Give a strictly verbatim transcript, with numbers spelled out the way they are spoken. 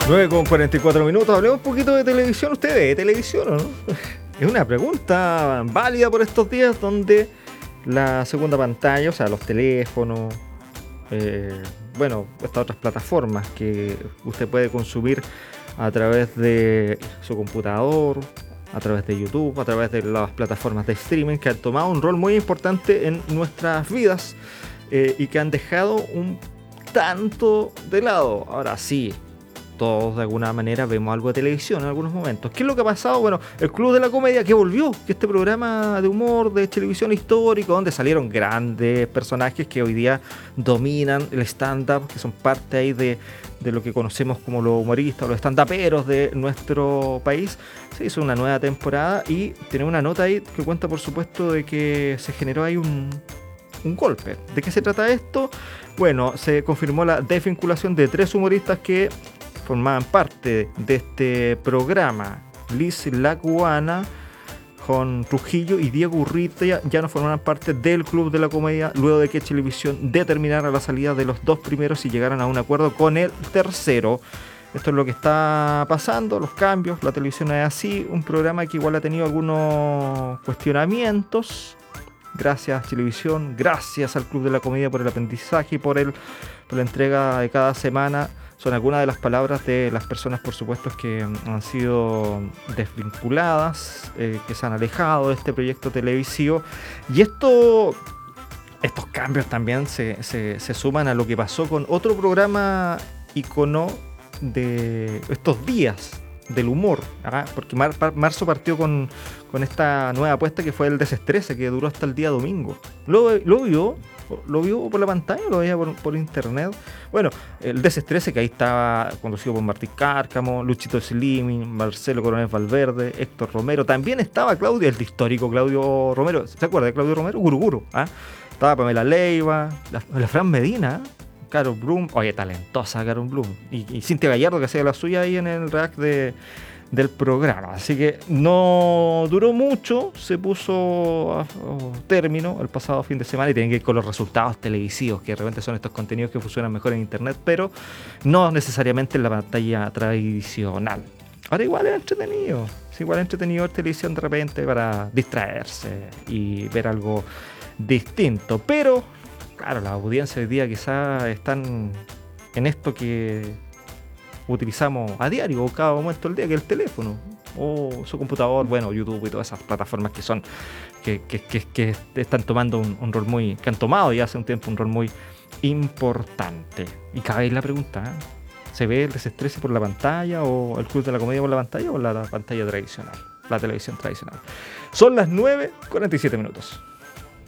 nueve con cuarenta y cuatro minutos, hablemos un poquito de televisión. ¿Usted ve televisión o no? Es una pregunta válida por estos días donde la segunda pantalla, o sea, los teléfonos, eh, bueno, estas otras plataformas que usted puede consumir a través de su computador, a través de YouTube, a través de las plataformas de streaming que han tomado un rol muy importante en nuestras vidas eh, y que han dejado un tanto de lado. Ahora sí, todos de alguna manera vemos algo de televisión en algunos momentos. ¿Qué es lo que ha pasado? Bueno, el Club de la Comedia que volvió, que este programa de humor de televisión histórico donde salieron grandes personajes que hoy día dominan el stand-up, que son parte ahí de, de lo que conocemos como los humoristas, los stand-uperos de nuestro país. Se hizo una nueva temporada y tiene una nota ahí que cuenta, por supuesto, de que se generó ahí un, un golpe. ¿De qué se trata esto? Bueno, se confirmó la desvinculación de tres humoristas que formaban parte de este programa. Liz La Cubana, Jon Trujillo y Diego Urrutia ya no formarán parte del Club de la Comedia luego de que Chilevisión determinara la salida de los dos primeros y llegaran a un acuerdo con el tercero. Esto es lo que está pasando, los cambios, la televisión es así, un programa que igual ha tenido algunos cuestionamientos. Gracias Chilevisión, gracias al Club de la Comedia por el aprendizaje y por, el, por la entrega de cada semana. Son algunas de las palabras de las personas, por supuesto, que han sido desvinculadas, eh, que se han alejado de este proyecto televisivo. Y esto, estos cambios también se, se, se suman a lo que pasó con otro programa ícono de estos días del humor, ¿ah? Porque mar, par, marzo partió con, con esta nueva apuesta que fue el Desestrese, que duró hasta el día domingo. ¿Lo, lo vio? ¿Lo vio por la pantalla o lo veía por, por internet? Bueno, el Desestrese, que ahí estaba conducido por Martín Cárcamo, Luchito Slimming, Marcelo Coronel Valverde, Héctor Romero. También estaba Claudio, el histórico Claudio Romero. ¿Se acuerda de Claudio Romero? Guru Guru. ¿Ah? Estaba Pamela Leiva, la, la Fran Medina, Carol Bloom. Oye, talentosa Carol Bloom. Y, y Cintia Gallardo, que hacía la suya ahí en el rack de... del programa, así que no duró mucho, se puso a, a término el pasado fin de semana y tienen que ir con los resultados televisivos, que de repente son estos contenidos que funcionan mejor en internet, pero no necesariamente en la pantalla tradicional. Ahora igual es entretenido, es igual entretenido ver televisión de repente para distraerse y ver algo distinto, pero claro, las audiencias hoy día quizás están en esto que utilizamos a diario o cada momento del día, que es el teléfono o su computador, bueno, YouTube y todas esas plataformas que son que, que, que, que están tomando un, un rol muy, que han tomado ya hace un tiempo un rol muy importante. Y cabe ahí la pregunta, ¿eh? ¿Se ve el Desestrese por la pantalla o el Club de la Comedia por la pantalla o la, la pantalla tradicional, la televisión tradicional? Son las nueve cuarenta y siete minutos.